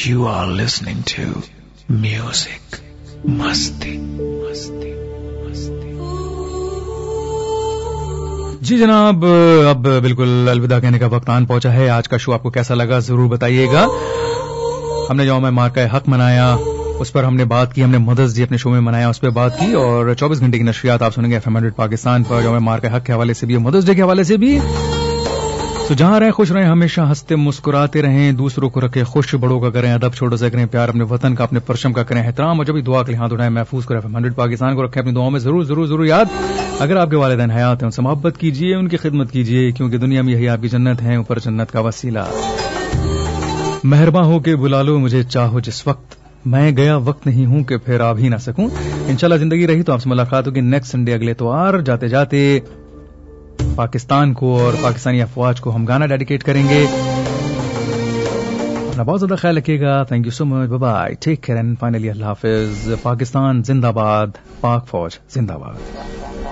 You are listening to Music Masti. जी जनाब, अब बिल्कुल अलविदा कहने का वक्त आन पहुंचा है. आज का शो आपको कैसा लगा जरूर बताइएगा. हमने यौम मार्का हक मनाया, उस पर हमने बात की. हमने मदर्स डे अपने शो में मनाया, उस पर बात की. और 24 घंटे की नशरियात आप सुनेंगे FM 100 पाकिस्तान पर, यौम मार्का हक के हवाले से भी, मदर्स डे के हवाले से भी. तो जहां रहें खुश रहें, हमेशा हंसते मुस्कुराते रहें, दूसरों को रखें खुश, बड़ों का करें अदब, छोटों से करें प्यार, अपने वतन का अपने परचम का करें एहतराम, और जब भी दुआ के लिए हाथ उठाएं महफूज करें. FM 100 पाकिस्तान को रखें अपनी दुआओं में जरूर जरूर जरूर याद. अगर आपके वालिदैन हयात हैं उनसे मोहब्बत कीजिए, उनकी खिदमत कीजिए, क्योंकि दुनिया में यही आपकी जन्नत है, ऊपर जन्नत का वसीला. मेहरबान हो के बुला लो मुझे चाहो जिस वक्त, मैं गया वक्त नहीं हूं कि फिर आ भी ना सकूं. इंशाल्लाह जिंदगी रही तो आपसे मुलाकात होगी नेक्स्ट संडे अगले इतवार. जाते जाते पाकिस्तान को और पाकिस्तानी अफवाज को हम गाना डेडिकेट करेंगे. अपना बहुत ज्यादा ख्याल रखिएगा. Thank you so much. Bye bye. Take care and finally अल्लाह हाफिज. पाकिस्तान जिंदाबाद, पाक फौज जिंदाबाद.